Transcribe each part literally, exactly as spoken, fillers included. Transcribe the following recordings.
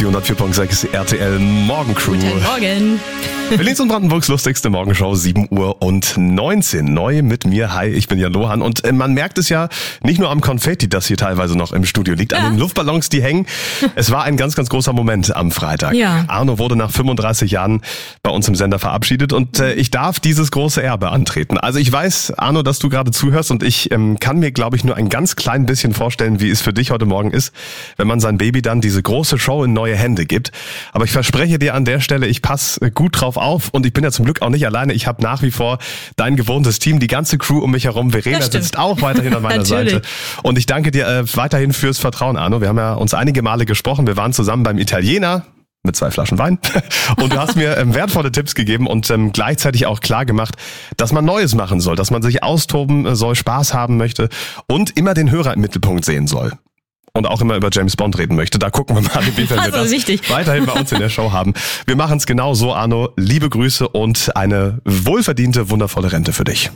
Die hundertvier Komma sechs R T L Morgencrew. Guten Morgen. Berlins und Brandenburgs lustigste Morgenshow, sieben Uhr und neunzehn. Neu mit mir. Hi, ich bin Jan Lohan. Und man merkt es ja nicht nur am Konfetti, das hier teilweise noch im Studio liegt, ja. an den Luftballons, die hängen. Es war ein ganz, ganz großer Moment am Freitag. Ja. Arno wurde nach fünfunddreißig Jahren bei uns im Sender verabschiedet und äh, ich darf dieses große Erbe antreten. Also ich weiß, Arno, dass du gerade zuhörst und ich ähm, kann mir, glaube ich, nur ein ganz klein bisschen vorstellen, wie es für dich heute Morgen ist, wenn man sein Baby dann diese große Show in neue Hände gibt. Aber ich verspreche dir an der Stelle, ich passe gut drauf auf und ich bin ja zum Glück auch nicht alleine. Ich habe nach wie vor dein gewohntes Team, die ganze Crew um mich herum. Verena sitzt auch weiterhin an meiner Seite. Und ich danke dir äh, weiterhin fürs Vertrauen, Arno. Wir haben ja uns einige Male gesprochen. Wir waren zusammen beim Italiener mit zwei Flaschen Wein und du hast mir ähm, wertvolle Tipps gegeben und ähm, gleichzeitig auch klar gemacht, dass man Neues machen soll, dass man sich austoben äh, soll, Spaß haben möchte und immer den Hörer im Mittelpunkt sehen soll. Und auch immer über James Bond reden möchte. Da gucken wir mal, inwiefern wir das wichtig. weiterhin bei uns in der Show haben. Wir machen es genau so, Arno. Liebe Grüße und eine wohlverdiente, wundervolle Rente für dich.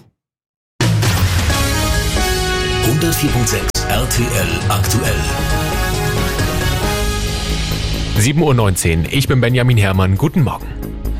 hundertvier Komma sechs R T L aktuell. sieben Uhr neunzehn. Ich bin Benjamin Herrmann. Guten Morgen.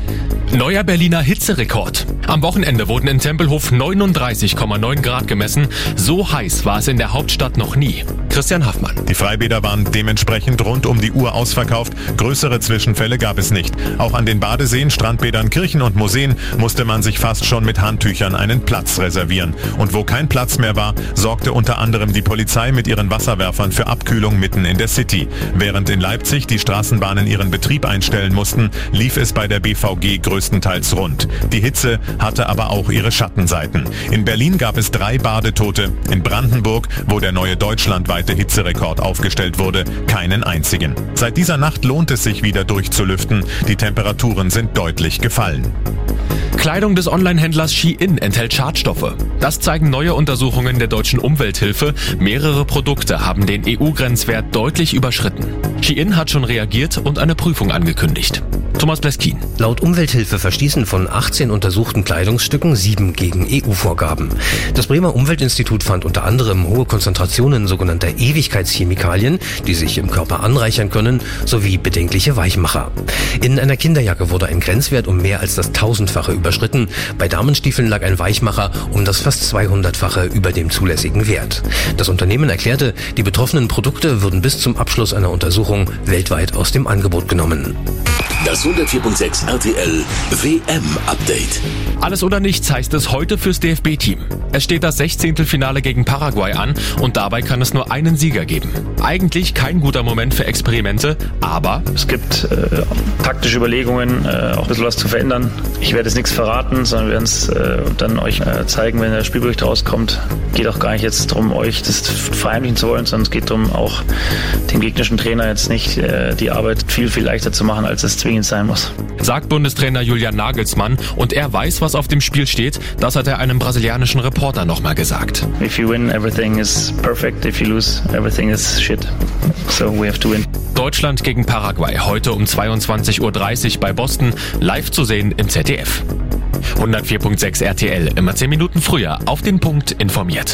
Neuer Berliner Hitzerekord. Am Wochenende wurden in Tempelhof neununddreißig Komma neun Grad gemessen. So heiß war es in der Hauptstadt noch nie. Christian Haffmann. Die Freibäder waren dementsprechend rund um die Uhr ausverkauft. Größere Zwischenfälle gab es nicht. Auch an den Badeseen, Strandbädern, Kirchen und Museen musste man sich fast schon mit Handtüchern einen Platz reservieren. Und wo kein Platz mehr war, sorgte unter anderem die Polizei mit ihren Wasserwerfern für Abkühlung mitten in der City. Während in Leipzig die Straßenbahnen ihren Betrieb einstellen mussten, lief es bei der B V G größtenteils rund. Die Hitze hatte aber auch ihre Schattenseiten. In Berlin gab es drei Badetote. In Brandenburg, wo der neue deutschlandweite Hitzerekord aufgestellt wurde, keinen einzigen. Seit dieser Nacht lohnt es sich wieder durchzulüften. Die Temperaturen sind deutlich gefallen. Kleidung des Onlinehändlers Shein enthält Schadstoffe. Das zeigen neue Untersuchungen der deutschen Umwelthilfe. Mehrere Produkte haben den E U-Grenzwert deutlich überschritten. Shein hat schon reagiert und eine Prüfung angekündigt. Thomas Bleskin. Laut Umwelthilfe verstießen von achtzehn untersuchten Kleidungsstücken sieben gegen E U-Vorgaben. Das Bremer Umweltinstitut fand unter anderem hohe Konzentrationen sogenannter Ewigkeitschemikalien, die sich im Körper anreichern können, sowie bedenkliche Weichmacher. In einer Kinderjacke wurde ein Grenzwert um mehr als das tausendfache überschritten. Bei Damenstiefeln lag ein Weichmacher um das fast zweihundertfache über dem zulässigen Wert. Das Unternehmen erklärte, die betroffenen Produkte würden bis zum Abschluss einer Untersuchung weltweit aus dem Angebot genommen. Das hundertvier Komma sechs R T L W M-Update. Alles oder nichts heißt es heute fürs D F B-Team. Es steht das Sechzehntelfinale gegen Paraguay an und dabei kann es nur einen Sieger geben. Eigentlich kein guter Moment für Experimente, aber es gibt äh, taktische Überlegungen, äh, auch ein bisschen was zu verändern. Ich werde jetzt nichts verraten, sondern wir werden es äh, dann euch äh, zeigen, wenn der Spielbericht rauskommt. Geht auch gar nicht jetzt darum, euch das verheimlichen zu wollen, sondern es geht darum, auch dem gegnerischen Trainer jetzt nicht äh, die Arbeit viel, viel leichter zu machen, als es zwingend sein muss. Sagt Bundestrainer Julian Nagelsmann und er weiß, was auf dem Spiel steht. Das hat er einem brasilianischen Reporter nochmal gesagt. If you win, everything is perfect. If you lose, everything is shit. So we have to win. Deutschland gegen Paraguay heute um zweiundzwanzig Uhr dreißig bei Boston, live zu sehen im Z D F. hundertvier Komma sechs R T L, immer zehn Minuten früher, auf den Punkt informiert.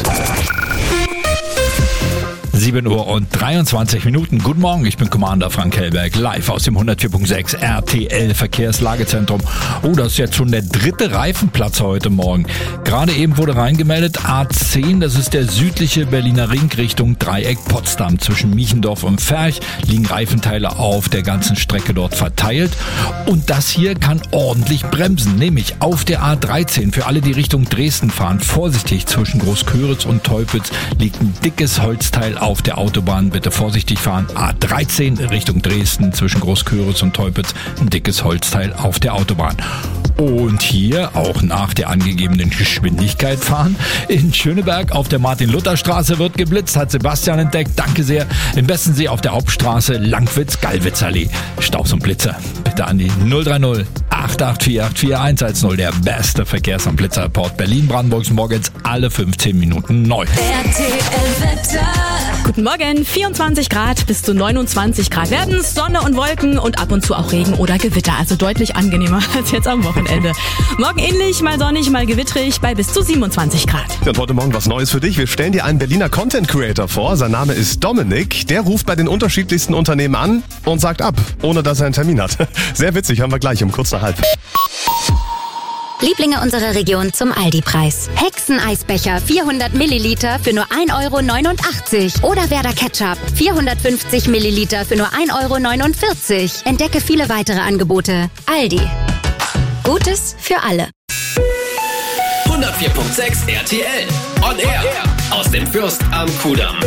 sieben Uhr und dreiundzwanzig Minuten. Guten Morgen, ich bin Commander Frank Hellberg, live aus dem hundertvier Komma sechs R T L Verkehrslagezentrum. Oh, das ist jetzt schon der dritte Reifenplatz heute Morgen. Gerade eben wurde reingemeldet, A zehn, das ist der südliche Berliner Ring Richtung Dreieck Potsdam. Zwischen Miechendorf und Ferch liegen Reifenteile auf der ganzen Strecke dort verteilt. Und das hier kann ordentlich bremsen, nämlich auf der A dreizehn. Für alle, die Richtung Dresden fahren, vorsichtig, zwischen Großköritz und Teupitz liegt ein dickes Holzteil auf der Autobahn. Bitte vorsichtig fahren. A dreizehn Richtung Dresden, zwischen Großköritz und Teupitz, ein dickes Holzteil auf der Autobahn. Und hier auch nach der angegebenen Geschwindigkeit fahren. In Schöneberg auf der Martin-Luther-Straße wird geblitzt, hat Sebastian entdeckt. Danke sehr. Im Bestensee auf der Hauptstraße Langwitz-Gallwitz-Allee. Staus und Blitzer. Bitte an die null drei null acht acht vier acht vier eins eins null. Der beste Verkehrs- und Blitzerreport Berlin-Brandenburgs morgens alle fünfzehn Minuten neu. R T L Wetter. Guten Morgen, vierundzwanzig Grad bis zu neunundzwanzig Grad werden es, Sonne und Wolken und ab und zu auch Regen oder Gewitter, also deutlich angenehmer als jetzt am Wochenende. Morgen ähnlich, mal sonnig, mal gewittrig bei bis zu siebenundzwanzig Grad. Und heute Morgen was Neues für dich. Wir stellen dir einen Berliner Content Creator vor. Sein Name ist Dominik. Der ruft bei den unterschiedlichsten Unternehmen an und sagt ab, ohne dass er einen Termin hat. Sehr witzig, hören wir gleich um kurz nach halb. Lieblinge unserer Region zum Aldi-Preis. Hexeneisbecher vierhundert Milliliter für nur ein Euro neunundachtzig. Oder Werder Ketchup vierhundertfünfzig Milliliter für nur ein Euro neunundvierzig. Entdecke viele weitere Angebote. Aldi. Gutes für alle. hundertvier Komma sechs R T L. On Air. Aus dem Fürst am Kudamm.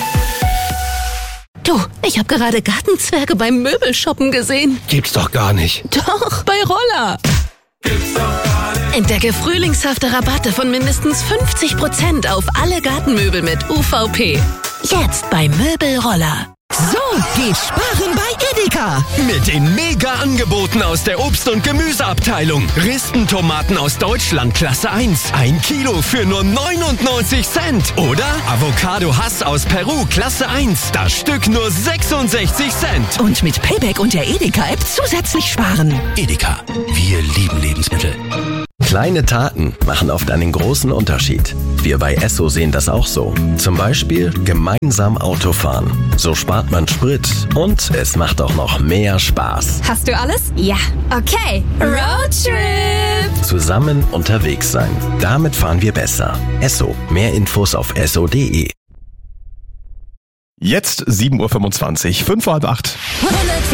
Du, ich habe gerade Gartenzwerge beim Möbelshoppen gesehen. Gibt's doch gar nicht. Doch, bei Roller. Entdecke frühlingshafte Rabatte von mindestens fünfzig Prozent auf alle Gartenmöbel mit U V P. Jetzt bei Möbelroller. So geht Sparen bei Edeka. Mit den Mega-Angeboten aus der Obst- und Gemüseabteilung. Ristentomaten aus Deutschland Klasse eins. Ein Kilo für nur neunundneunzig Cent. Oder Avocado Hass aus Peru Klasse eins. Das Stück nur sechsundsechzig Cent. Und mit Payback und der Edeka-App zusätzlich sparen. Edeka. Wir lieben Lebensmittel. Kleine Taten machen oft einen großen Unterschied. Wir bei Esso sehen das auch so. Zum Beispiel gemeinsam Autofahren. So spart man Sprit und es macht auch noch mehr Spaß. Hast du alles? Ja. Okay. Roadtrip. Zusammen unterwegs sein. Damit fahren wir besser. Esso. Mehr Infos auf esso punkt de. Jetzt sieben Uhr fünfundzwanzig, fünf vor halb acht.